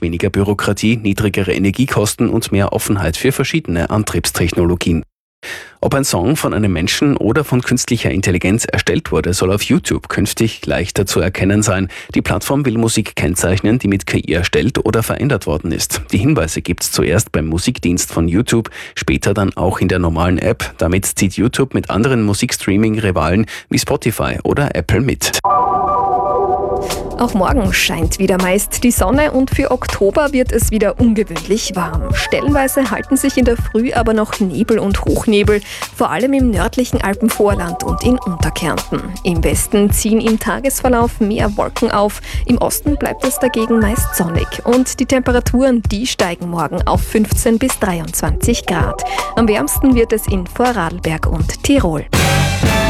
weniger Bürokratie, niedrigere Energiekosten und mehr Offenheit für verschiedene Antriebstechnologien. Ob ein Song von einem Menschen oder von künstlicher Intelligenz erstellt wurde, soll auf YouTube künftig leichter zu erkennen sein. Die Plattform will Musik kennzeichnen, die mit KI erstellt oder verändert worden ist. Die Hinweise gibt's zuerst beim Musikdienst von YouTube, später dann auch in der normalen App. Damit zieht YouTube mit anderen Musikstreaming-Rivalen wie Spotify oder Apple mit. Auch morgen scheint wieder meist die Sonne und für Oktober wird es wieder ungewöhnlich warm. Stellenweise halten sich in der Früh aber noch Nebel und Hochnebel, vor allem im nördlichen Alpenvorland und in Unterkärnten. Im Westen ziehen im Tagesverlauf mehr Wolken auf, im Osten bleibt es dagegen meist sonnig. Und die Temperaturen, die steigen morgen auf 15 bis 23 Grad. Am wärmsten wird es in Vorarlberg und Tirol.